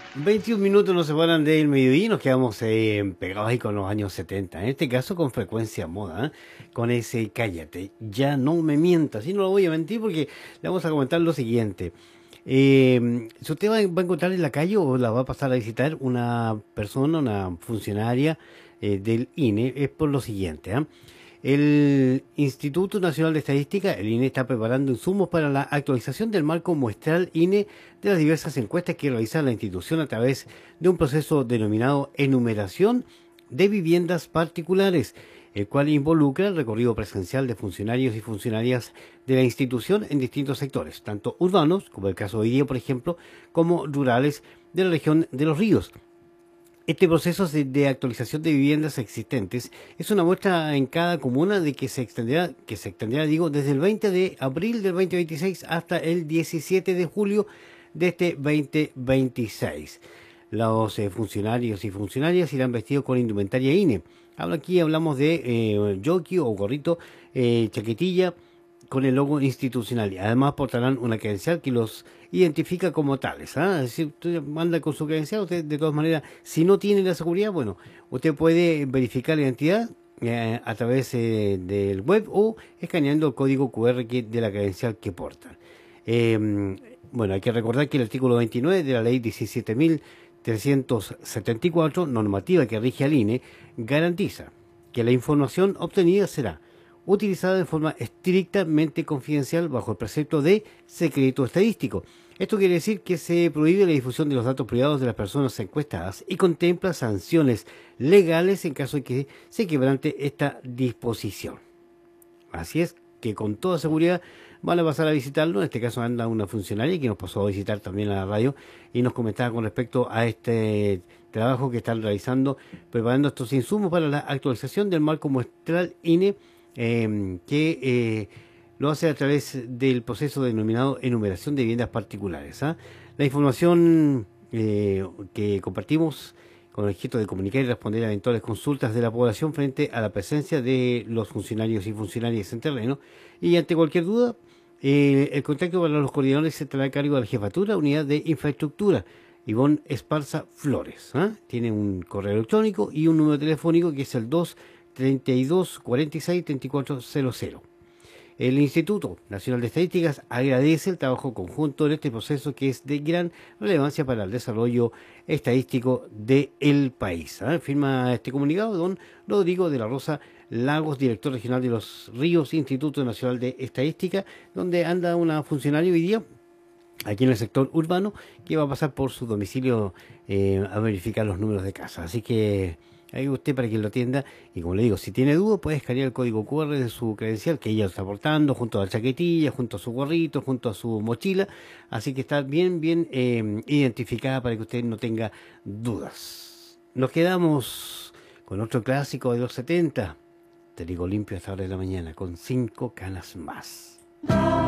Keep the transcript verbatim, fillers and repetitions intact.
veintiún minutos nos separan del mediodía y nos quedamos eh, pegados ahí con los años setenta. En este caso con frecuencia moda, ¿eh? Con ese cállate, ya no me mientas. Y no lo voy a mentir porque le vamos a comentar lo siguiente. Eh, si usted va, va a encontrar en la calle o la va a pasar a visitar una persona, una funcionaria eh, del I N E, es por lo siguiente, ¿eh? El Instituto Nacional de Estadística, el I N E, está preparando insumos para la actualización del marco muestral I N E de las diversas encuestas que realiza la institución a través de un proceso denominado enumeración de viviendas particulares, el cual involucra el recorrido presencial de funcionarios y funcionarias de la institución en distintos sectores, tanto urbanos, como el caso de hoy día, por ejemplo, como rurales de la región de Los Ríos. Este proceso de, de actualización de viviendas existentes es una muestra en cada comuna de que se extenderá, que se extenderá, digo, desde el veinte de abril del dos mil veintiséis hasta el diecisiete de julio de este dos mil veintiséis. Los eh, funcionarios y funcionarias irán vestidos con indumentaria I N E. Habla aquí, hablamos de eh, jockey o gorrito, eh, chaquetilla, con el logo institucional. Además portarán una credencial que los identifica como tales. ¿Ah? Es decir, usted manda con su credencial, usted de todas maneras, si no tiene la seguridad, bueno, usted puede verificar la identidad eh, a través eh, del web o escaneando el código Q R que, de la credencial que portan. Eh, bueno, hay que recordar que el artículo veintinueve de la ley diecisiete mil trescientos setenta y cuatro, normativa que rige al I N E, garantiza que la información obtenida será utilizada de forma estrictamente confidencial bajo el precepto de secreto estadístico. Esto quiere decir que se prohíbe la difusión de los datos privados de las personas encuestadas y contempla sanciones legales en caso de que se quebrante esta disposición. Así es que con toda seguridad van a pasar a visitarlo. En este caso anda una funcionaria que nos pasó a visitar también a la radio y nos comentaba con respecto a este trabajo que están realizando, preparando estos insumos para la actualización del marco muestral I N E, eh, que eh, lo hace a través del proceso denominado enumeración de viviendas particulares. ¿Ah? La información eh, que compartimos con el objeto de comunicar y responder a eventuales consultas de la población frente a la presencia de los funcionarios y funcionarias en terreno. Y ante cualquier duda, eh, el contacto para los coordinadores se estará a cargo de la Jefatura, Unidad de Infraestructura, Ivonne Esparza Flores. ¿eh? Tiene un correo electrónico y un número telefónico que es el dos treinta y dos cuarenta y seis treinta y cuatro cero cero. El Instituto Nacional de Estadísticas agradece el trabajo conjunto en este proceso que es de gran relevancia para el desarrollo estadístico del país. ¿eh? Firma este comunicado don Rodrigo de la Rosa Lagos, director regional de Los Ríos, Instituto Nacional de Estadística, donde anda una funcionaria hoy día aquí en el sector urbano que va a pasar por su domicilio eh, a verificar los números de casa. Así que ahí usted para que lo atienda y como le digo, si tiene duda puede escanear el código Q R de su credencial que ella está portando junto a la chaquetilla, junto a su gorrito, junto a su mochila, así que está bien, bien eh, identificada para que usted no tenga dudas. Nos quedamos con otro clásico de los setenta, Te digo limpio a esta hora de la mañana, con cinco canas más.